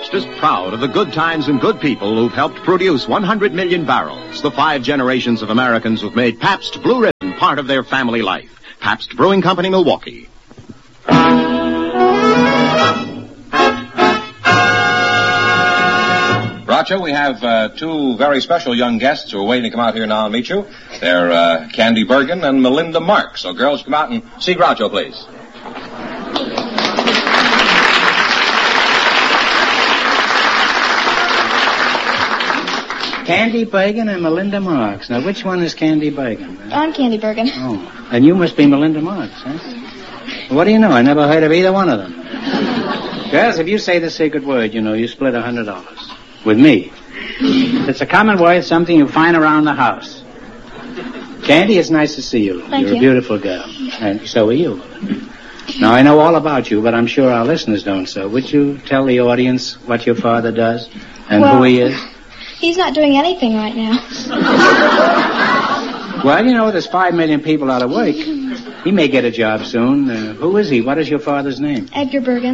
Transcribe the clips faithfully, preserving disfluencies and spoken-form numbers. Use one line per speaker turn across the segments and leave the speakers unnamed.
just as proud of the good times and good people who've helped produce one hundred million barrels, the five generations of Americans who've made Pabst Blue Ribbon part of their family life. Pabst Brewing Company, Milwaukee.
Groucho, we have uh, two very special young guests who are waiting to come out here now and meet you. They're uh, Candy Bergen and Melinda Marks. So, girls, come out and see Groucho, please.
Candy Bergen and Melinda Marks. Now, which one is Candy Bergen?
I'm Candy Bergen.
Oh, and you must be Melinda Marks, huh? What do you know? I never heard of either one of them. Girls, if you say the secret word, you know, you split a hundred dollars. With me. It's a common word, something you find around the house. Candy, it's nice to see you.
Thank
You're
you.
a beautiful girl. And so are you. Now, I know all about you, but I'm sure our listeners don't so. Would you tell the audience what your father does and
Well,
who he is?
He's not doing anything right now.
Well, you know, there's five million people out of work. He may get a job soon. Uh, who is he? What is your father's name?
Edgar Bergen.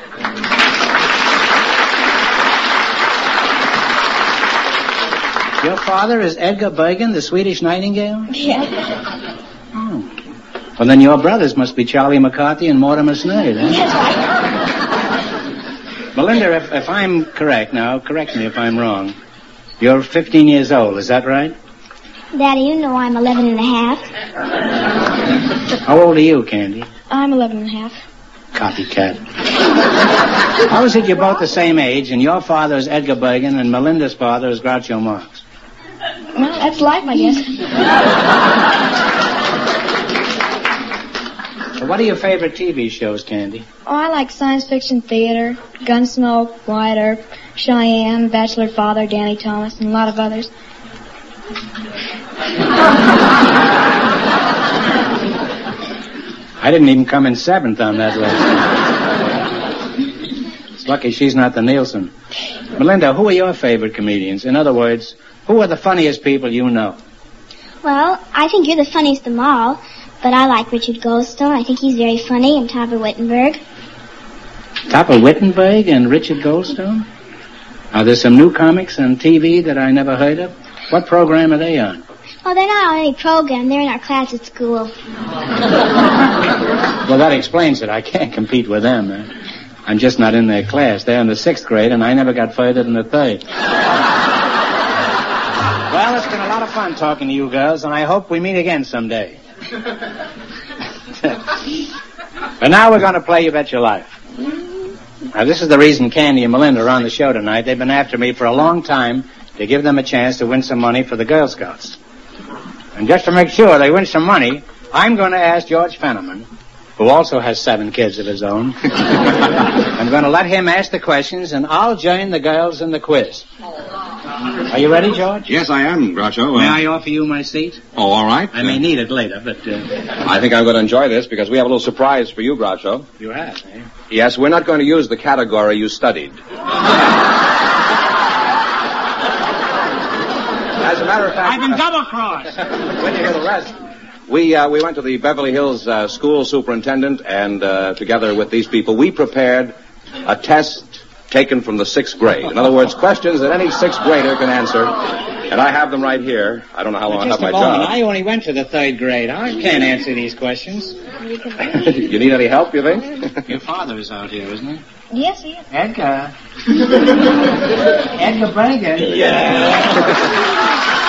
Your father is Edgar Bergen, the Swedish Nightingale?
Yeah.
Oh. Well, then your brothers must be Charlie McCarthy and Mortimer Snide, huh?
Yes, I...
Melinda, if, if I'm correct now, correct me if I'm wrong. You're fifteen years old, is that right?
Daddy, you know I'm eleven and a half.
How old are you, Candy?
I'm eleven and a half.
Copycat. How is it you're both the same age and your father is Edgar Bergen and Melinda's father is Groucho Marx?
Well, that's life, I guess.
So what are your favorite T V shows, Candy?
Oh, I like science fiction theater, Gunsmoke, Wyatt Earp, Cheyenne, Bachelor Father, Danny Thomas, and a lot of others.
I didn't even come in seventh on that list. It's lucky she's not the Nielsen. Melinda, who are your favorite comedians? In other words, who are the funniest people you know?
Well, I think you're the funniest of them all, but I like Richard Goldstone. I think he's very funny, and Topper Wittenberg.
Topper Wittenberg and Richard Goldstone? Are there some new comics on T V that I never heard of? What program are they on?
Oh, they're not on any program. They're in our class at school.
Well, that explains it. I can't compete with them. Uh, I'm just not in their class. They're in the sixth grade, and I never got further than the third. Well, it's been a lot of fun talking to you girls, and I hope we meet again someday. But now we're going to play You Bet Your Life. Now, this is the reason Candy and Melinda are on the show tonight. They've been after me for a long time to give them a chance to win some money for the Girl Scouts. And just to make sure they win some money, I'm going to ask George Fenneman, who also has seven kids of his own. I'm going to let him ask the questions, and I'll join the girls in the quiz. Are you ready, George?
Yes, I am, Groucho. Uh,
May I offer you my seat?
Oh, all right.
I may need it later, but... Uh,
I think I'm going to enjoy this because we have a little surprise for you, Groucho.
you have, eh?
Yes, we're not going to use the category you studied. As a matter of fact...
I've been double-crossed.
When you hear the rest... We uh, we went to the Beverly Hills uh, school superintendent, and uh, together with these people, we prepared a test taken from the sixth grade. In other words, questions that any sixth grader can answer. And I have them right here. I don't know how long I have
Just
my
a moment.
job.
I only went to the third grade. I can't answer these questions.
You need any help, you think?
Your father is out here, isn't he?
Yes, he is.
Edgar. Edgar Bergen.
Yeah.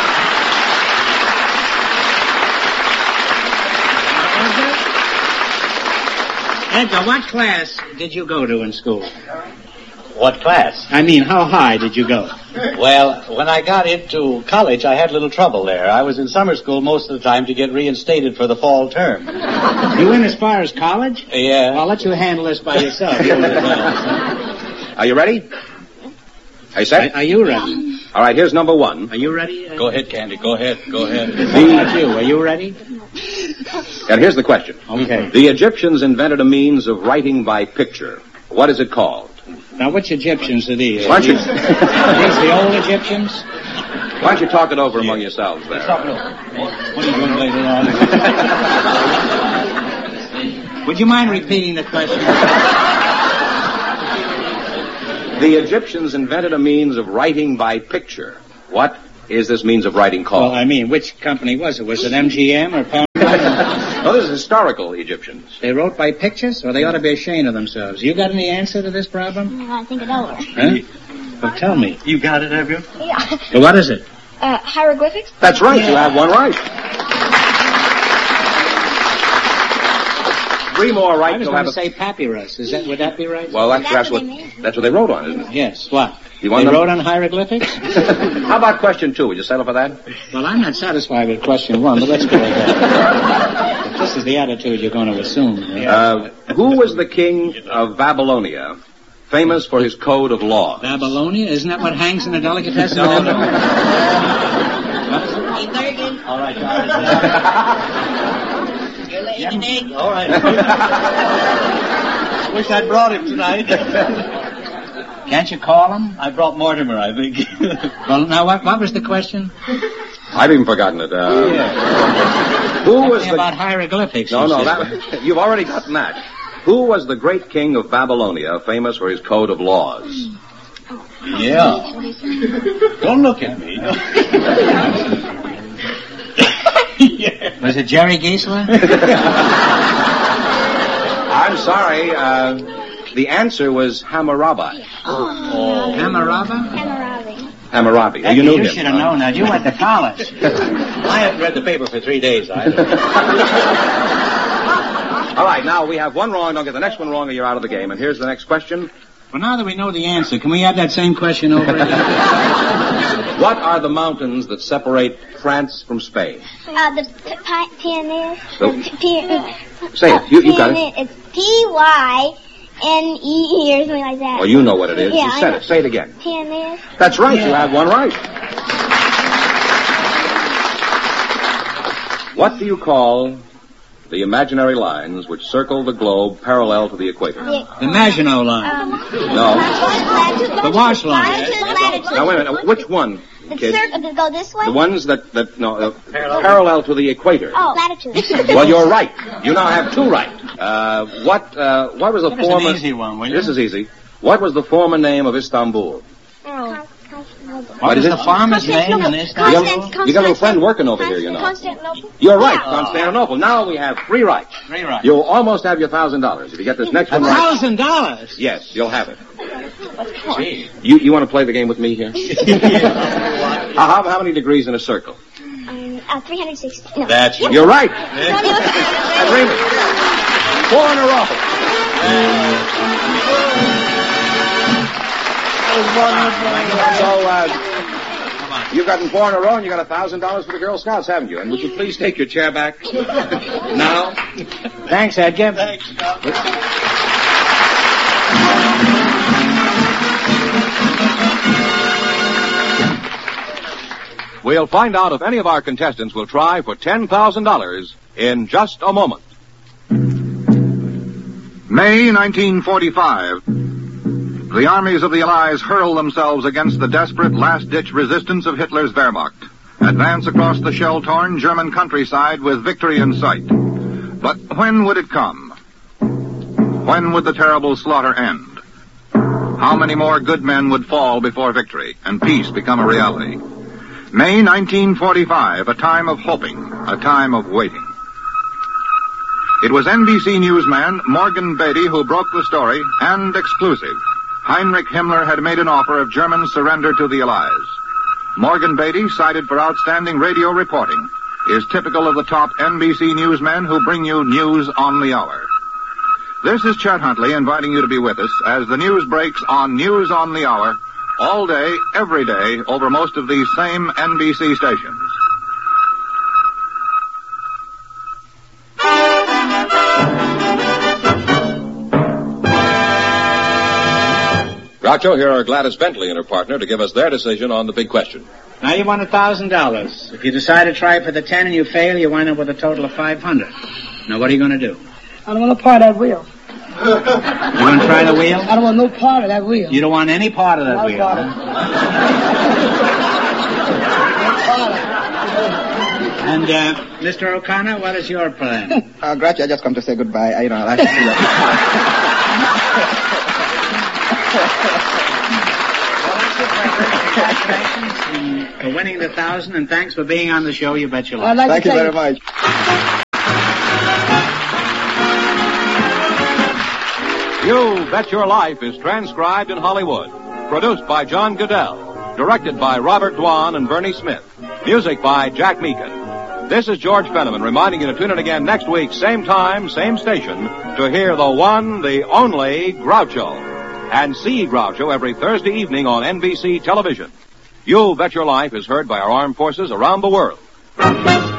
Edgar, what class did you go to in school?
What class?
I mean, how high did you go?
Well, when I got into college, I had a little trouble there. I was in summer school most of the time to get reinstated for the fall term.
You went as far as college?
Yeah.
I'll let you handle this by yourself.
Are you ready? Are you set?
Are, are you ready?
All right, here's number one.
Are you ready?
Go ahead, Candy. Go ahead. Go ahead.
How about you? Are you ready?
And here's the question.
Okay.
The Egyptians invented a means of writing by picture. What is it called?
Now, which Egyptians are these?
Why don't you,
Are these the old Egyptians?
why don't you talk it over among yourselves there?
What are you doing later on? Would you mind repeating the question?
The Egyptians invented a means of writing by picture. What is this means of writing called?
Well, I mean, which company was it? Was it M G M or Paramount?
No, this is historical Egyptians.
They wrote by pictures? Well, they ought to be ashamed of themselves. You got any answer to this problem?
No, I think it over.
Huh? Well, tell me.
You got it, have you?
Yeah.
Well, what is it?
Uh, hieroglyphics?
That's right. You have one right. Three more right.
I was
You'll
going
have
to
a...
say papyrus. Is that, would that be right?
Well, that's,
That's
that's
what
what
they mean.
that's what they wrote on, isn't it?
Yes. What?
You want
they
them?
wrote on hieroglyphics?
How about question two? Would you settle for that?
Well, I'm not satisfied with question one, but let's go ahead. If this is the attitude you're going to assume.
Uh, who was the king of Babylonia, famous for his code of laws?
Babylonia? Isn't that what hangs in the delicatessen?
No, no.
All right, Charles. You're laying an egg? All right. Wish I'd brought him tonight.
Can't you call him?
I brought Mortimer, I think.
Well, now, what, what was the question?
I've even forgotten it. Uh, Who was the...
about hieroglyphics.
No,
you
no,
said.
that, you've already gotten that. Who was the great king of Babylonia, famous for his code of laws?
Yeah. Don't look at me. Yeah.
Was it Jerry Giesler?
I'm sorry. Uh, the answer was Hammurabi.
Oh.
Hammurabi?
Hammurabi.
Hammurabi.
That
you knew
you
him.
should have known that. You went to college.
I haven't read the paper for three days either.
All right, now we have one wrong. Don't get the next one wrong or you're out of the game. And here's the next question.
Well, now that we know the answer, can we have that same question over again?
What are the mountains that separate France from Spain?
Uh, the p- pi- Pyrenees.
The-
The P-
Say it. You- you got it.
Pyrenees. It's P Y N E E or something like that.
Well, you know what it is.
Yeah,
you
I
said
know.
it. Say it again.
Pyrenees.
That's right. You have one right. What do you call the imaginary lines which circle the globe parallel to the equator?
The,
The Maginot Line.
um,
No.
latitude,
The wash line.
Latitude, latitude.
Now, wait a minute. Which one,
The
kid?
circle, does it go this way?
The ones that, that no, uh, parallel to the equator.
Oh, latitude.
Well, you're right. You now have two right. Uh, what, uh, what was the
Give us an
former...
easy one, will you?
This is easy. What was the former name of Istanbul?
Oh.
What is
is
the
it?
farmer's name in this town?
Constance-
You got a little friend working over here, you know.
Constantinople?
You're right, Constantinople. Now we have three right.
Three right.
You'll almost have your thousand dollars if you get this next
A
one right.
thousand dollars?
Yes, you'll have it.
Gee.
You you want to play the game with me here? how, how how many degrees in a circle?
Um, uh, three hundred sixty. No.
That's right.
You're right.
Twenty-
Agreement. Four in a row. So, uh, you've gotten four in a row and you got a thousand dollars for the Girl Scouts, haven't you? And would you please take your chair back now?
Thanks, Edgar.
Thanks, Doc.
We'll find out if any of our contestants will try for ten thousand dollars in just a moment.
May nineteen forty-five. The armies of the Allies hurl themselves against the desperate last-ditch resistance of Hitler's Wehrmacht. Advance across the shell-torn German countryside with victory in sight. But when would it come? When would the terrible slaughter end? How many more good men would fall before victory and peace become a reality? May nineteen forty-five, a time of hoping, a time of waiting. It was N B C newsman Morgan Beatty who broke the story, and exclusive. Heinrich Himmler had made an offer of German surrender to the Allies. Morgan Beatty, cited for outstanding radio reporting, is typical of the top N B C newsmen who bring you news on the hour. This is Chet Huntley inviting you to be with us as the news breaks on News on the Hour, all day, every day, over most of these same N B C stations.
Groucho, here are Gladys Bentley and her partner to give us their decision on the big question.
Now you want a thousand dollars. If you decide to try for the ten and you fail, you wind up with a total of five hundred. Now what are you going to do?
I don't want no part of that wheel.
You going to try the wheel?
I don't want no part of that wheel.
You don't want any part of that
No
wheel.
part of
huh?
it.
And uh, Mister O'Connor, what is your plan?
Uh, Groucho, I just come to say goodbye. I, you know, I like to see you.
Congratulations for winning the thousand, and thanks for being on the show. You Bet Your Life.
I'd like
Thank
to
you
tell
very much.
You Bet Your Life is transcribed in Hollywood. Produced by John Goodell. Directed by Robert Dwan and Bernie Smith. Music by Jack Meakin. This is George Fenneman reminding you to tune in again next week, same time, same station, to hear the one, the only Groucho. And see Groucho every Thursday evening on N B C television. You Bet Your Life is heard by our armed forces around the world.